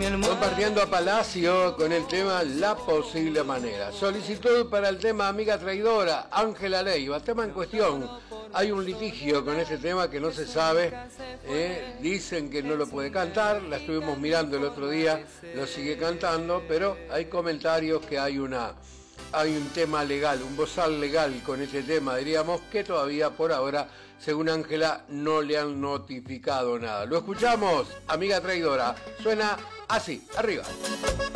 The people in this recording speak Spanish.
Compartiendo a Palacio con el tema La Posible Manera. Solicitud para el tema Amiga Traidora, Ángela Leiva. Tema en cuestión. Hay un litigio con ese tema que no se sabe. Dicen que no lo puede cantar. La estuvimos mirando el otro día. Lo sigue cantando, pero hay comentarios que hay un tema legal, un bozal legal con ese tema, diríamos, que todavía por ahora, según Ángela, no le han notificado nada. Lo escuchamos, Amiga Traidora. Suena así, arriba.